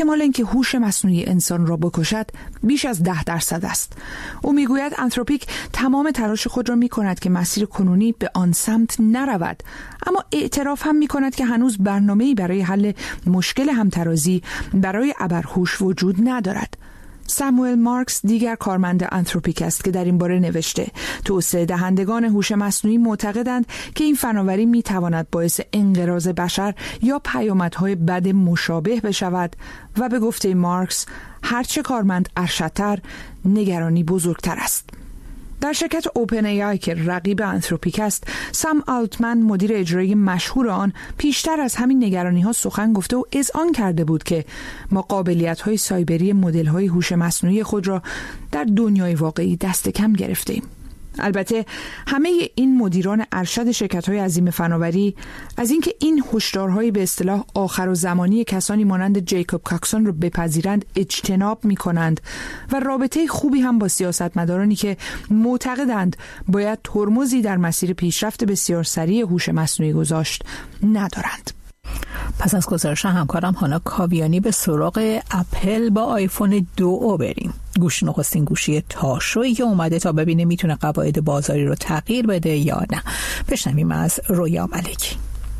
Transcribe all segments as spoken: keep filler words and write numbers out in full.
احتمال اینکه هوش مصنوعی انسان را بکشد بیش از ده درصد است. او میگوید انتروپیک تمام تلاش خود را میکند که مسیر کنونی به آن سمت نرود، اما اعتراف هم میکند که هنوز برنامه‌ای برای حل مشکل همترازی برای ابرهوش وجود ندارد. ساموئل مارکس دیگر کارمند انتروپیک است که در این باره نوشته توسعه دهندگان هوش مصنوعی معتقدند که این فناوری میتواند باعث انقراض بشر یا پیامدهای بد مشابه بشود و به گفته مارکس هرچه کارمند ارشدتر نگرانی بزرگتر است. در شرکت اوپن ای آی که رقیب انتروپیک است، سام آلتمن مدیر اجرایی مشهور آن پیشتر از همین نگرانی‌ها سخن گفته و اذعان کرده بود که ما قابلیت‌های سایبری مدل‌های هوش مصنوعی خود را در دنیای واقعی دست کم گرفته‌ایم. البته همه این مدیران ارشد شرکت‌های عظیم فناوری از اینکه این هشدارهای به اصطلاح آخر و زمانی کسانی مانند جیکوب کاکسون رو بپذیرند اجتناب می‌کنند و رابطه خوبی هم با سیاستمدارانی که معتقدند باید ترمزی در مسیر پیشرفت بسیار سریع هوش مصنوعی گذاشت ندارند. پس از گزارش همکارم هانا کاویانی به سراغ اپل با آیفون دو او بریم. گوش نخستین گوشی تاشویی که اومده تا ببینه میتونه قواعد بازاری رو تغییر بده یا نه. بشنویم از رویا ملکی.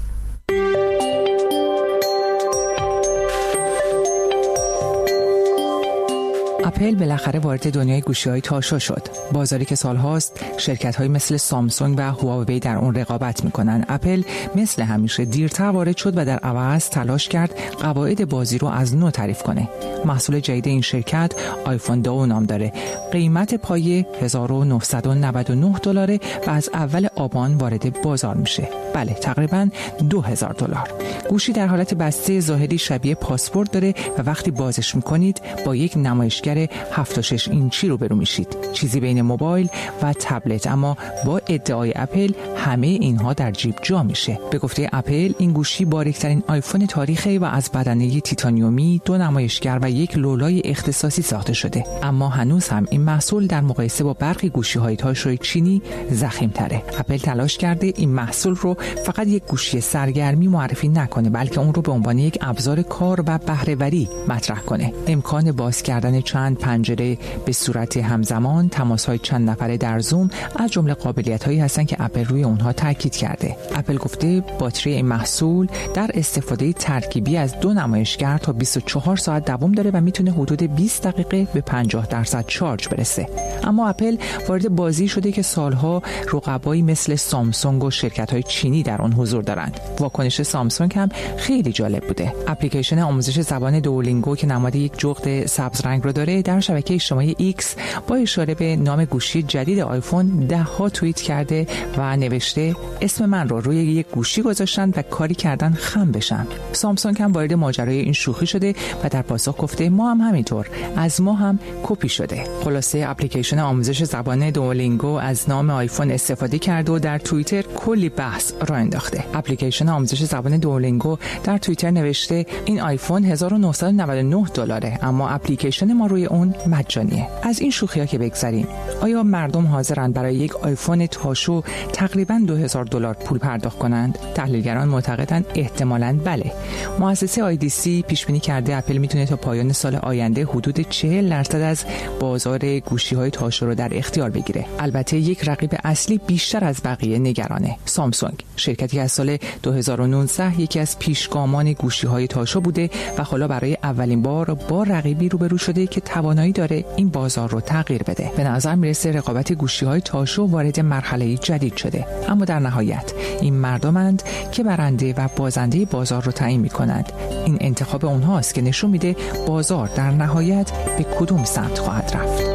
اپل بالاخره وارد دنیای گوشی‌های تاشو شد. بازاری که سال‌هاست شرکت‌های مثل سامسونگ و هواوی در اون رقابت می‌کنن. اپل مثل همیشه دیرتر وارد شد و در عوض تلاش کرد قواعد بازی رو از نو تعریف کنه. محصول جدید این شرکت آیفون دو نام داره. قیمت پایه هزار و نهصد و نود و نه دلاره و از اول آبان وارد بازار میشه. بله، تقریباً دو هزار دلار. گوشی در حالت بسته ظاهری شبیه پاسپورت داره و وقتی بازش می‌کنید با یک نمایشگر هفتاد و شش اینچی روبرو میشید. چیزی بین موبایل و تبلت، اما با ادعای اپل همه اینها در جیب جا میشه. به گفته اپل این گوشی باریکترین آیفون تاریخی و از بدنه تیتانیومی، دو نمایشگر و یک لولای اختصاصی ساخته شده. اما هنوز هم این محصول در مقایسه با برخی گوشی‌های تاشوی چینی ضخیم‌تره. اپل تلاش کرده این محصول رو فقط یک گوشی سرگرمی معرفی نکنه، بلکه اون رو به عنوان یک ابزار کار و بهره‌وری مطرح کنه. امکان باز کردن چند پنجره به صورت همزمان، تماس‌های چند نفره در زوم از جمله قابلیت‌هایی هستن که اپل روی اونها تاکید کرده. اپل گفته باتری این محصول در استفاده ترکیبی از دو نمایشگر تا بیست و چهار ساعت دوام داره و میتونه حدود بیست دقیقه به پنجاه درصد شارژ برسه. اما اپل وارد بازی شده که سالها رقبایی مثل سامسونگ و شرکت‌های چینی در اون حضور دارند. واکنش سامسونگ هم خیلی جالب بوده. اپلیکیشن آموزش زبان دوولینگو که نماد یک جغد سبز رنگ رو داره در شبکه اجتماعی ایکس با اشاره به نام گوشی جدید آیفون ده ها توییت کرده و نوشته اسم من رو روی یک گوشی گذاشتن و کاری کردن خم بشم. سامسونگ هم وارد ماجرای این شوخی شده و در پاسخ گفته ما هم همینطور، از ما هم کپی شده. خلاصه اپلیکیشن آموزش زبان دوولینگو از نام آیفون استفاده کرده و در توییتر کلی بحث راه انداخته. اپلیکیشن آموزش زبان دوولینگو در توییتر نوشته این آیفون هزار و نهصد و نود و نه دلاره، اما اپلیکیشن ما روی اون مجانیه. از این شوخی‌ها که بگذریم، آیا مردم حاضرند برای یک آیفون تاشو تقریباً دو هزار دلار پول پرداخت کنند؟ تحلیلگران معتقدند احتمالاً بله. مؤسسه آی دی سی پیش بینی کرده اپل میتونه تا پایان سال آینده حدود چهل درصد از بازار گوشی‌های تاشو رو در اختیار بگیره. البته یک رقیب اصلی بیشتر از بقیه نگرانه. سامسونگ، شرکتی از سال دو هزار و نوزده یکی از پیشگامان گوشی‌های تاشو بوده و حالا برای اولین بار با رقیبی روبرو شده که توانایی داره این بازار رو تغییر بده. به نظر میرسه رقابت گوشی‌های تاشو وارد مرحله جدید شده، اما در نهایت این مردمند که برنده و بازنده بازار رو تعیین می‌کنند. این انتخاب اونهاست که نشون میده بازار در نهایت به کدوم سمت خواهد رفت.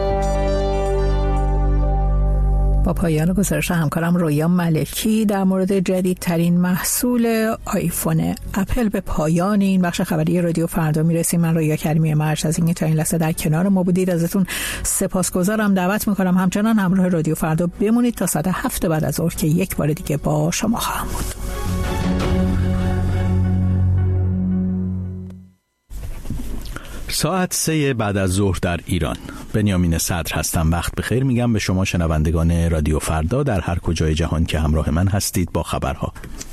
با پایان گزارش همکارم رویا ملکی در مورد جدیدترین محصول آیفون اپل به پایان این بخش خبری رادیو فردا میرسیم. من رویا کریمی مرج از اینکه تا این لحظه در کنار ما بودید ازتون سپاسگزارم. دعوت میکنم همچنان همراه رادیو فردا بمونید تا ساعت هفت بعد از ظهر که یک بار دیگه با شما خواهم بود. ساعت سه بعد از ظهر در ایران. بنیامین صدر هستم. وقت بخیر میگم به شما شنوندگان رادیو فردا در هر کجای جهان که همراه من هستید با خبرها.